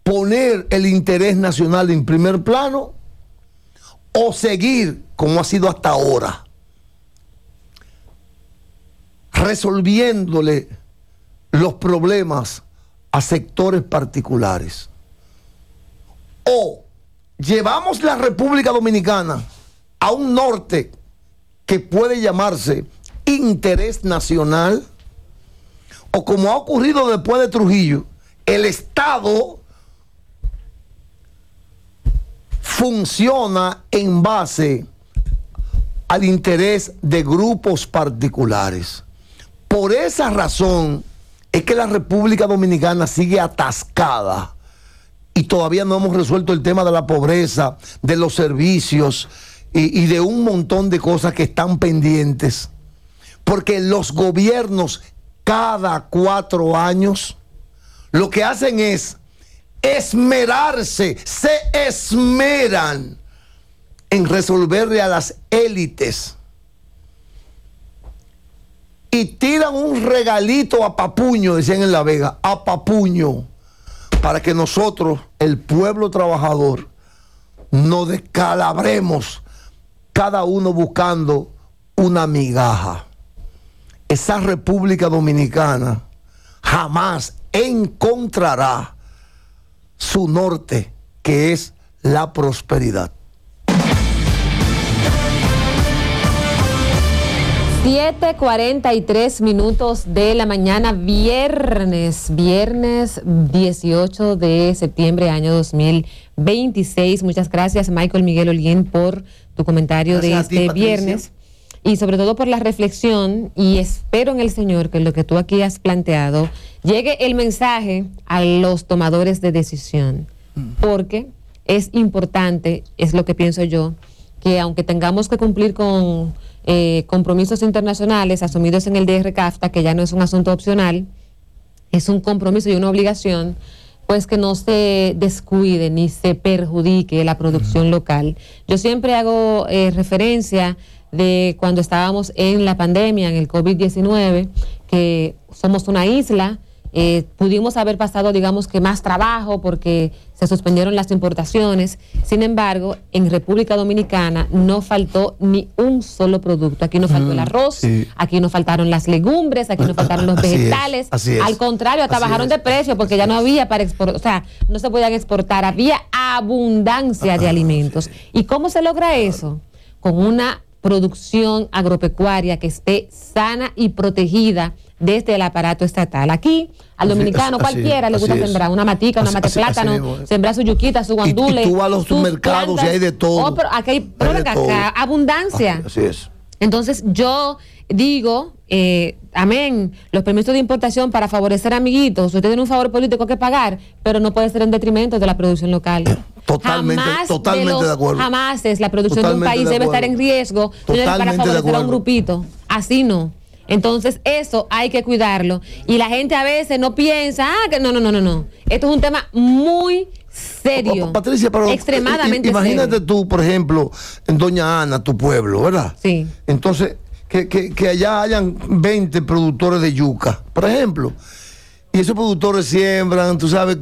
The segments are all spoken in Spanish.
poner el interés nacional en primer plano o seguir como ha sido hasta ahora, resolviéndole los problemas a sectores particulares. O llevamos la República Dominicana a un norte que puede llamarse interés nacional, o como ha ocurrido después de Trujillo, el Estado funciona en base al interés de grupos particulares. Por esa razón es que la República Dominicana sigue atascada y todavía no hemos resuelto el tema de la pobreza, de los servicios y de un montón de cosas que están pendientes. Porque los gobiernos cada 4 años lo que hacen es esmerarse, se esmeran en resolverle a las élites y tiran un regalito a papuño, decían en La Vega, a papuño, para que nosotros, el pueblo trabajador, nos descalabremos, cada uno buscando una migaja. Esa República Dominicana jamás encontrará su norte, que es la prosperidad. 7:43 minutos de la mañana, viernes 18 de septiembre, año 2026. Muchas gracias, Michael Miguel Olguín, por tu comentario gracias de este viernes y sobre todo por la reflexión, y espero en el Señor que lo que tú aquí has planteado llegue el mensaje a los tomadores de decisión, porque es importante, es lo que pienso yo, que aunque tengamos que cumplir con compromisos internacionales asumidos en el DR-CAFTA, que ya no es un asunto opcional, es un compromiso y una obligación, pues que no se descuide ni se perjudique la producción local. Yo siempre hago referencia de cuando estábamos en la pandemia, en el COVID-19, que somos una isla. Pudimos haber pasado, digamos que más trabajo porque se suspendieron las importaciones. Sin embargo, en República Dominicana no faltó ni un solo producto. Aquí no faltó el arroz, sí. Aquí no faltaron las legumbres, aquí no faltaron los vegetales. Así es. Al contrario, hasta bajaron de precio porque ya no había para exportar, o sea, no se podían exportar, había abundancia de alimentos. Sí. ¿Y cómo se logra eso? Con una producción agropecuaria que esté sana y protegida desde el aparato estatal. Aquí, al dominicano cualquiera le gusta sembrar una matica, una mate de plátano, sembrar su yuquita, su guandule. Y tú vas a los supermercados y hay de todo. Oh, pero aquí hay, pero acá, abundancia. Así es. Entonces, yo digo, amén, los permisos de importación para favorecer amiguitos, usted tiene un favor político que pagar, pero no puede ser en detrimento de la producción local. Totalmente de acuerdo. Jamás es la producción de un país debe estar en riesgo para favorecer a un grupito. Así no. Entonces, eso hay que cuidarlo. Y la gente a veces no piensa, que no. Esto es un tema muy serio. Patricia, pero extremadamente imagínate serio. Tú, por ejemplo, en Doña Ana, tu pueblo, ¿verdad? Sí. Entonces, que allá hayan 20 productores de yuca, por ejemplo. Y esos productores siembran, tú sabes,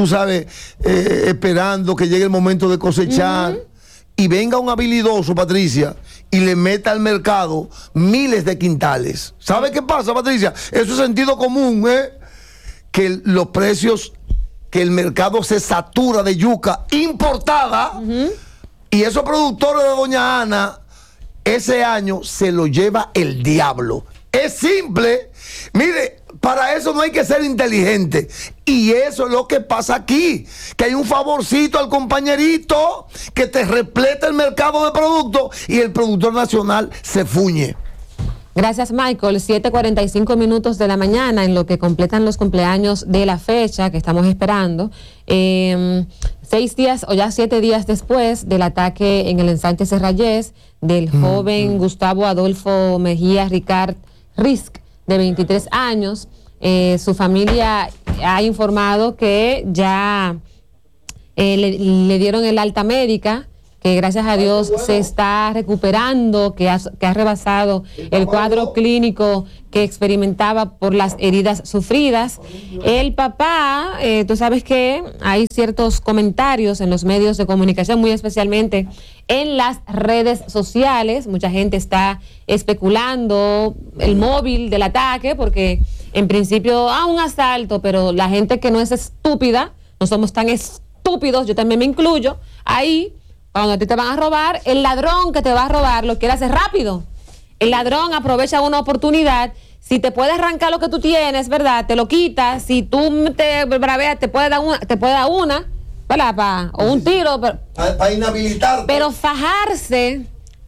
esperando que llegue el momento de cosechar. Y venga un habilidoso, Patricia, y le meta al mercado miles de quintales. ¿Sabe qué pasa, Patricia? Eso es sentido común, que los precios, que el mercado se satura de yuca importada, y esos productores de Doña Ana, ese año se lo lleva el diablo. Es simple. Mire, para eso no hay que ser inteligente. Y eso es lo que pasa aquí. Que hay un favorcito al compañerito que te repleta el mercado de productos y el productor nacional se fuñe. Gracias, Michael. 7:45 minutos de la mañana, en lo que completan los cumpleaños de la fecha que estamos esperando. 6 días o ya 7 días después del ataque en el ensanche Serrayés del joven Gustavo Adolfo Mejía Ricard Risk, de 23 años, su familia ha informado que ya le dieron el alta médica que gracias a Dios se está recuperando, que ha rebasado el cuadro clínico que experimentaba por las heridas sufridas. El papá, tú sabes que hay ciertos comentarios en los medios de comunicación, muy especialmente en las redes sociales. Mucha gente está especulando el móvil del ataque, porque en principio, un asalto, pero la gente que no es estúpida, no somos tan estúpidos, yo también me incluyo, ahí, cuando a ti te van a robar, el ladrón que te va a robar lo quiere hacer rápido. El ladrón aprovecha una oportunidad. Si te puede arrancar lo que tú tienes, ¿verdad? Te lo quita. Si tú te braveas, te puede dar una, ¿verdad? O un tiro. Para inhabilitarte. Pero fajarse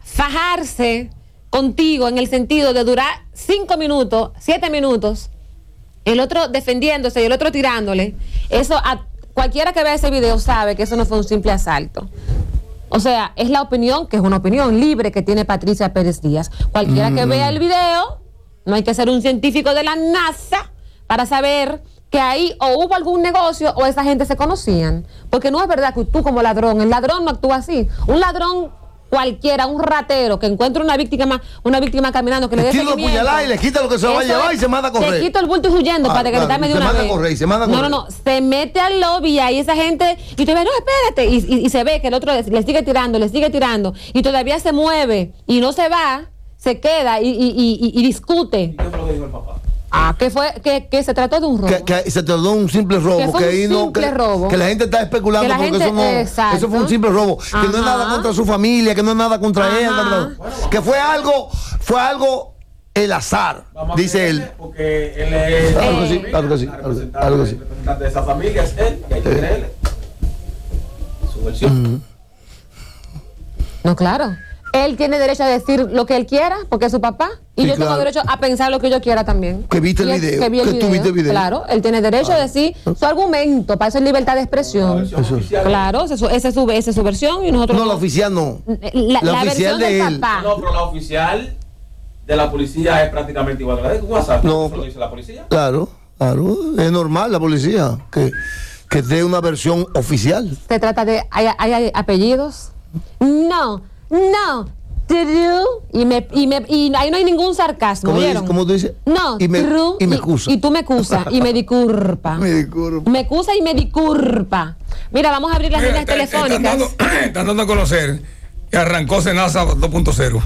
contigo en el sentido de durar 5 minutos, 7 minutos, el otro defendiéndose y el otro tirándole, eso a cualquiera que vea ese video sabe que eso no fue un simple asalto. O sea, es la opinión, que es una opinión libre que tiene Patricia Pérez Díaz. Cualquiera que vea el video, no hay que ser un científico de la NASA para saber que ahí o hubo algún negocio o esa gente se conocían. Porque no es verdad que tú como ladrón, el ladrón no actúa así. Un ladrón cualquiera, un ratero que encuentra una víctima caminando, que le dé seguimiento, y le quita lo que se va a llevar y se manda a correr. Se quita el bulto y huyendo para decretarme de una vez. Se manda a correr. No, se mete al lobby y ahí esa gente, y tú ves, no, espérate, y se ve que el otro le sigue tirando, y todavía se mueve, y no se va, se queda y discute. ¿Y qué fue lo que dijo el papá? Que se trató de un robo. Que se trató de un simple robo. Que la gente está especulando porque eso fue un simple robo. Que no es nada contra su familia, que no es nada contra ella. Que fue algo el azar, dice él. Porque él es algo así. representante de esa familia, es él, y hay que creerle su versión. No, claro. Él tiene derecho a decir lo que él quiera, porque es su papá. Y yo tengo derecho a pensar lo que yo quiera también. Que viste el video. Que tú viste el video. Claro, él tiene derecho a decir su argumento. Para eso es libertad de expresión. Claro, esa es su versión. Y nosotros no, la oficial no. La oficial de él. Papá. No, pero la oficial de la policía es prácticamente igual a la de WhatsApp. No, ¿Lo dice la policía? Claro. Es normal la policía que dé una versión oficial. ¿Se trata de... ¿Hay apellidos? No. Y ahí no hay ningún sarcasmo. ¿Cómo tú dices? No, y me excusa. Y tú me excusas y me disculpa. Me excusa y me disculpa. Mira, vamos a abrir las líneas telefónicas. Están dando a conocer que arrancó Senasa 2.0.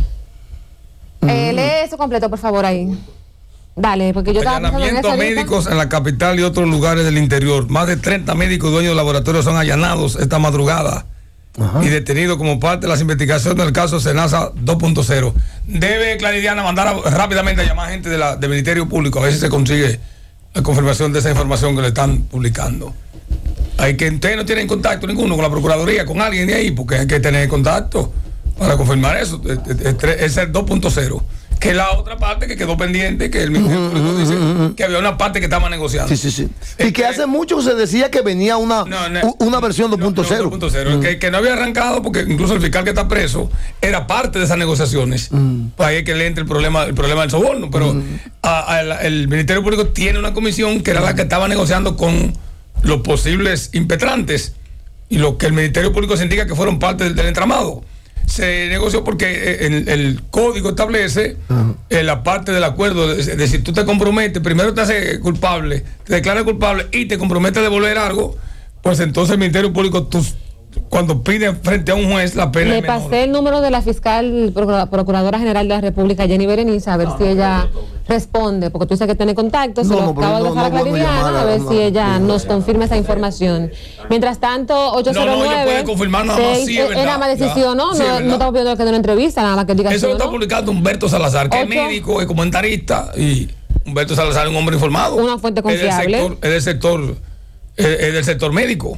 Lee eso completo, por favor, ahí. Dale, porque yo estaba pensando en eso. Allanamientos médicos en la capital y otros lugares del interior. Más de 30 médicos dueños de laboratorios son allanados esta madrugada. Y detenido como parte de las investigaciones del caso Senasa 2.0. Debe Claridiana mandar rápidamente a llamar a gente del Ministerio Público a ver si se consigue la confirmación de esa información que le están publicando. Hay que ustedes no tienen contacto ninguno con la Procuraduría, con alguien de ahí, porque hay que tener contacto para confirmar eso. Es el 2.0. Que la otra parte que quedó pendiente, que el Ministerio Público dice que había una parte que estaba negociando. Sí. Y que hace mucho se decía que venía una versión 2.0. 2.0. Que no había arrancado, porque incluso el fiscal que está preso era parte de esas negociaciones. Pues ahí es que le entra el problema del soborno. Pero el Ministerio Público tiene una comisión que era la que estaba negociando con los posibles impetrantes y lo que el Ministerio Público se indica que fueron parte del entramado. Se negoció porque el código establece la parte del acuerdo de si tú te comprometes, primero te hace culpable, te declaras culpable y te comprometes a devolver algo, pues entonces el Ministerio Público cuando pide frente a un juez la pena le es menor. pasé el número de la fiscal Procuradora General de la República, Jenny Berenice, a ver si ella responde, porque tú dices que tiene contacto, se lo acabo de dejar a Claridiana, a ver si ella nos confirma esa información. Mientras tanto, 809 ella puede confirmar nada más si es verdad. Es nada más decisión, ¿no? No estamos pidiendo que dé una entrevista, nada más que diga eso lo está publicando Humberto Salazar, que es médico, es comentarista, y Humberto Salazar es un hombre informado. Una fuente confiable. Es del sector médico.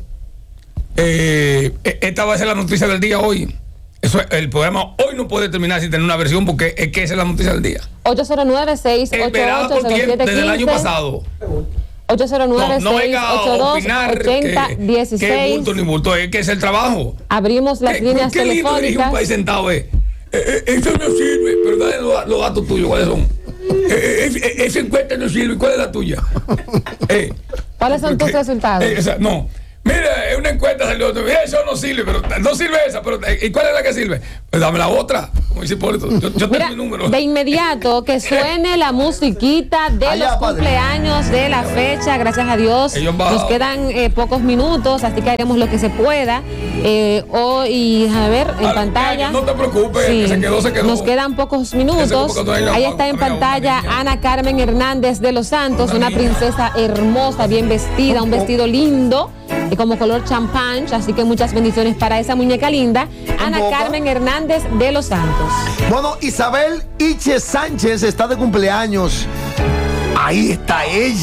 Esta va a ser la noticia del día hoy. El programa hoy no puede terminar sin tener una versión, porque es que esa es la noticia del día. 809-688-0715. Desde el año pasado. 809-682-8016. ¿Qué bulto ni bulto? Es que es el trabajo. Abrimos las líneas telefónicas. Un país sentado, eso no sirve, pero dale los datos tuyos, ¿cuáles son? Esa encuesta no sirve, ¿cuál es la tuya? ¿Cuáles son tus resultados? No. Mira, es una encuesta salió, eso no sirve, pero no sirve esa, pero ¿y cuál es la que sirve? Pues dame la otra, como dice Hipólito. Yo tengo mi número. De inmediato, que suene la musiquita de los cumpleaños de la fecha, gracias a Dios. Nos quedan pocos minutos, así que haremos lo que se pueda. Hoy, a ver, en pantalla. No te preocupes, que se quedó. Nos quedan pocos minutos. Ahí está en pantalla Ana Carmen Hernández de los Santos, una princesa hermosa, bien vestida, un vestido lindo, como color champán, así que muchas bendiciones para esa muñeca linda, Ana Carmen Hernández de los Santos. Bueno, Isabel Iche Sánchez está de cumpleaños. Ahí está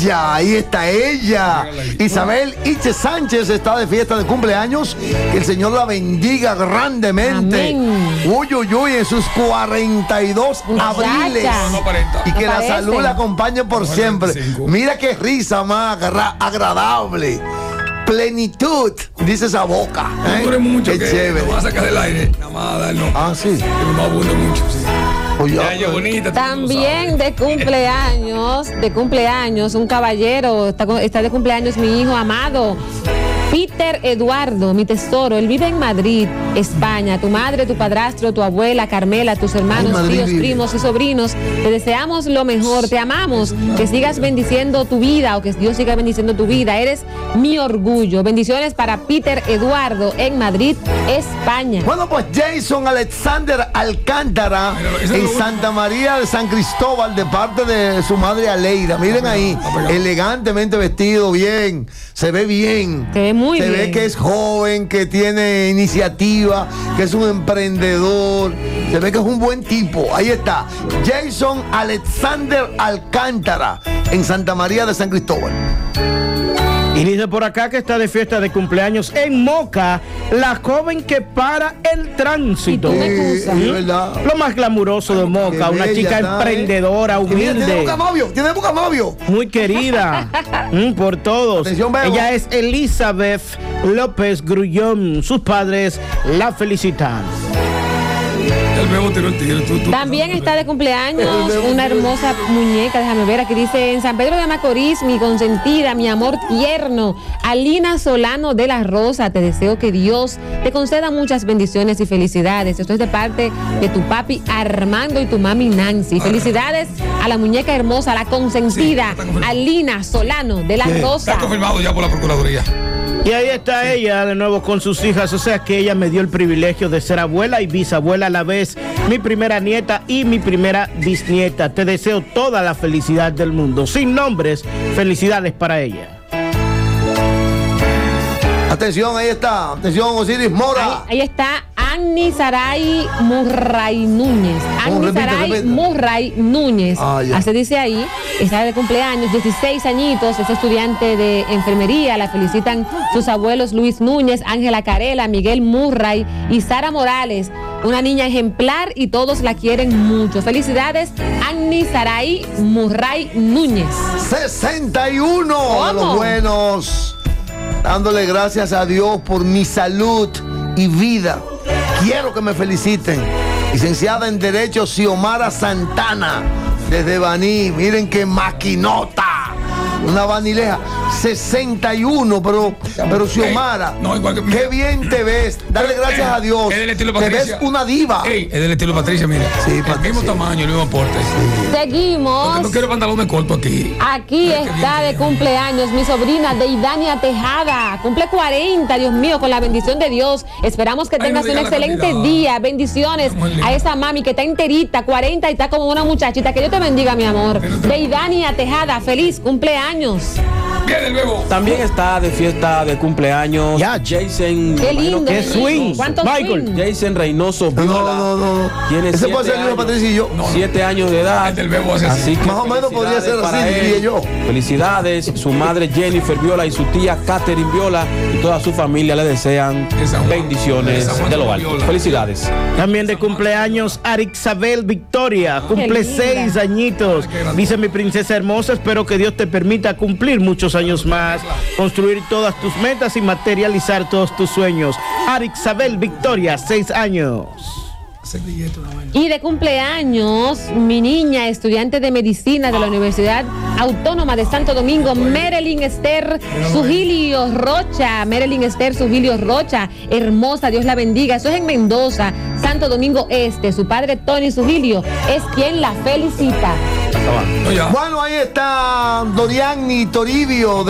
ella. Isabel Iche Sánchez está de fiesta de cumpleaños. Que el Señor la bendiga grandemente. Amén. Uy, en sus 42 abriles. Y que la salud la acompañe por siempre. 25. Mira qué risa más agradable. Plenitud, dice esa boca. No dure mucho, qué chévere. Lo vas a sacar del aire. Nada más darlo. Ah, sí. Que no abunde mucho, sí. Oye, bonita, también de cumpleaños, un caballero, está de cumpleaños mi hijo amado, Peter Eduardo, mi tesoro. Él vive en Madrid, España. Tu madre, tu padrastro, tu abuela, Carmela, tus hermanos, tíos, primos y sobrinos, te deseamos lo mejor, te amamos, que sigas bendiciendo tu vida, o que Dios siga bendiciendo tu vida. Eres mi orgullo. Bendiciones para Peter Eduardo en Madrid, España. Bueno, pues Jason Alexander Alcántara en Santa María de San Cristóbal, de parte de su madre Aleida. Miren ahí, elegantemente vestido, bien, se ve bien. Se ve que es joven, que tiene iniciativa, que es un emprendedor. Se ve que es un buen tipo. Ahí está, Jason Alexander Alcántara en Santa María de San Cristóbal. Y dice por acá que está de fiesta de cumpleaños en Moca, la joven que para el tránsito. Sí, lo más glamuroso de Moca, una chica emprendedora, humilde. Tiene poca novio. Muy querida por todos. Ella es Elizabeth López Grullón. Sus padres la felicitan. También está de cumpleaños una hermosa muñeca, déjame ver, aquí dice: en San Pedro de Macorís, mi consentida, mi amor tierno, Alina Solano de la Rosa, te deseo que Dios te conceda muchas bendiciones y felicidades. Esto es de parte de tu papi Armando y tu mami Nancy. Felicidades a la muñeca hermosa, la consentida, Alina Solano de la Rosa. Está confirmado ya por la Procuraduría. Y ahí está ella de nuevo con sus hijas, o sea que ella me dio el privilegio de ser abuela y bisabuela a la vez, mi primera nieta y mi primera bisnieta. Te deseo toda la felicidad del mundo. Sin nombres, felicidades para ella. Atención, ahí está. Atención, Osiris Mora. Ahí está Annie Saray Murray Núñez. Annie Saray Murray Núñez. Así dice ahí. Está de cumpleaños, 16 añitos. Es estudiante de enfermería. La felicitan sus abuelos Luis Núñez, Ángela Carela, Miguel Murray y Sara Morales. Una niña ejemplar y todos la quieren mucho. Felicidades, Annie Saray Murray Núñez. 61 de los buenos. Dándole gracias a Dios por mi salud y vida. Quiero que me feliciten. Licenciada en Derecho Xiomara Santana, desde Baní. Miren qué maquinota. Una vanileja. 61, pero Xiomara, qué bien te ves. Dale gracias a Dios. Te ves una diva. Es del estilo Patricia, mira. Sí, el mismo tamaño, el mismo porte. Sí. Seguimos. No quiero pantalones cortos aquí. Aquí está de cumpleaños mi sobrina Deidania Tejada. Cumple 40, Dios mío, con la bendición de Dios. Esperamos que tengas un excelente día. Bendiciones a esa mami que está enterita, 40 y está como una muchachita. Que Dios te bendiga, mi amor. Deidania Tejada, feliz cumpleaños. También está de fiesta de cumpleaños Jason. Qué lindo. Qué swing. Michael. Jason Reynoso Viola. No. Tiene Ese puede ser el mismo Patricia y yo. 7 años de edad. Así que más o menos podría ser así, diría yo. Felicidades. Su madre Jennifer Viola y su tía Catherine Viola y toda su familia le desean bendiciones de lo alto. Felicidades. También de cumpleaños Arixabel Victoria. Cumple 6 añitos. Dice: mi princesa hermosa, espero que Dios te permita cumplir muchos años más, construir todas tus metas y materializar todos tus sueños. Arixabel Victoria, 6 años. Y de cumpleaños, mi niña, estudiante de medicina de la Universidad Autónoma de Santo Domingo, Marilyn Esther Sugilio Rocha. Marilyn Esther Sugilio Rocha, hermosa, Dios la bendiga. Eso es en Mendoza, Santo Domingo Este. Su padre, Tony Sugilio, es quien la felicita. Bueno, ahí está Doriani Toribio.